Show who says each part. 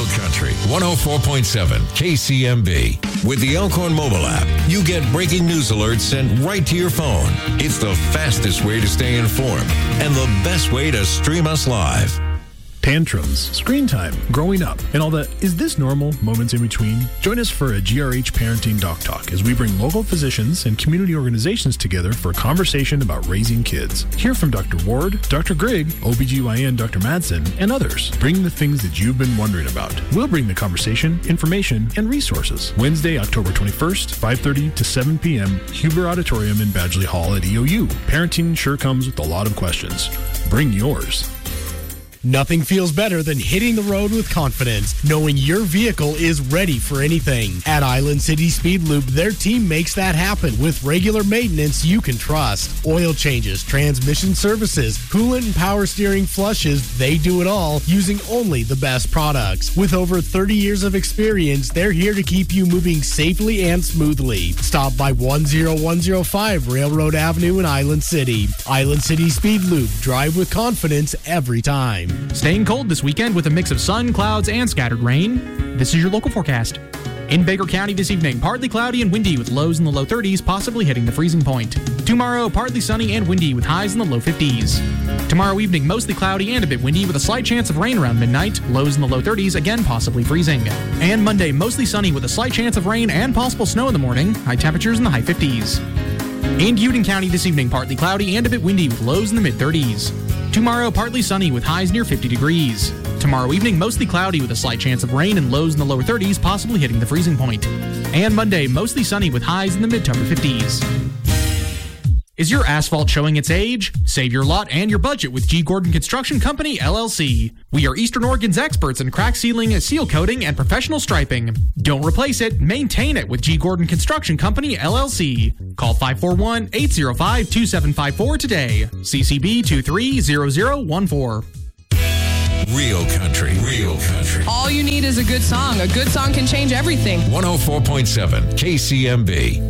Speaker 1: Country 104.7 KCMB. With the Elkhorn mobile app, you get breaking news alerts sent right to your phone. It's the fastest way to stay informed and the best way to stream us live.
Speaker 2: Tantrums, screen time, growing up, and all the is this normal moments in between. Join us for a GRH Parenting Doc Talk as we bring local physicians and community organizations together for a conversation about raising kids. Hear from Dr. Ward, Dr. Grigg, OBGYN Dr. Madsen, and others. Bring the things that you've been wondering about. We'll bring the conversation, information, and resources. Wednesday, October 21st, 5:30 to 7 p.m., Huber Auditorium in Badgley Hall at EOU. Parenting sure comes with a lot of questions. Bring yours.
Speaker 3: Nothing feels better than hitting the road with confidence, knowing your vehicle is ready for anything. At Island City Speed Loop, their team makes that happen with regular maintenance you can trust. Oil changes, transmission services, coolant and power steering flushes, they do it all using only the best products. With over 30 years of experience, they're here to keep you moving safely and smoothly. Stop by 10105 Railroad Avenue in Island City. Island City Speed Loop, drive with confidence every time.
Speaker 4: Staying cold this weekend with a mix of sun, clouds, and scattered rain. This is your local forecast. In Baker County this evening, partly cloudy and windy with lows in the low 30s, possibly hitting the freezing point. Tomorrow, partly sunny and windy with highs in the low 50s. Tomorrow evening, mostly cloudy and a bit windy with a slight chance of rain around midnight, lows in the low 30s, again possibly freezing. And Monday, mostly sunny with a slight chance of rain and possible snow in the morning, high temperatures in the high 50s. In Union County this evening, partly cloudy and a bit windy with lows in the mid-30s. Tomorrow, partly sunny with highs near 50 degrees. Tomorrow evening, mostly cloudy with a slight chance of rain and lows in the lower 30s, possibly hitting the freezing point. And Monday, mostly sunny with highs in the mid to upper 50s. Is your asphalt showing its age? Save your lot and your budget with G. Gordon Construction Company, LLC. We are Eastern Oregon's experts in crack sealing, seal coating, and professional striping. Don't replace it, maintain it with G. Gordon Construction Company, LLC. Call 541-805-2754 today. CCB 230014.
Speaker 1: Real country, real country.
Speaker 5: All you need is a good song. A good song can change everything.
Speaker 1: 104.7 KCMB.